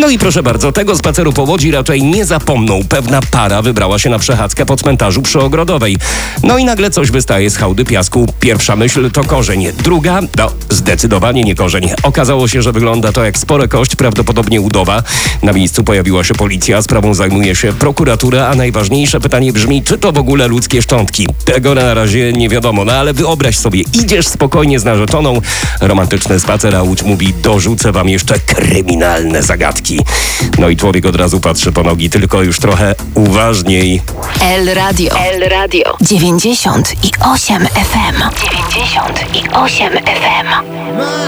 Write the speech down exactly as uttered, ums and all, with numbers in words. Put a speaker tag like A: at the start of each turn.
A: No i proszę bardzo, tego spaceru po Łodzi raczej nie zapomną. Pewna para wybrała się na przechadzkę po cmentarzu przy Ogrodowej. No i nagle coś wystaje z hałdy piasku. Pierwsza myśl to korzeń. Druga, no zdecydowanie nie korzeń. Okazało się, że wygląda to jak spora kość, prawdopodobnie udowa. Na miejscu pojawiła się policja, sprawą zajmuje się prokuratura, a najważniejsze pytanie brzmi, czy to w ogóle ludzkie szczątki. Tego na razie nie wiadomo, no ale wyobraź sobie, idziesz spokojnie z narzeczoną, romantyczny spacer, a Łódź mówi, dorzucę wam jeszcze kryminalne zagadki. No i człowiek od razu patrzy po nogi, tylko już trochę uważniej.
B: El Radio. El Radio. dziewięćdziesiąt i osiem F M. dziewięćdziesiąt i osiem F M.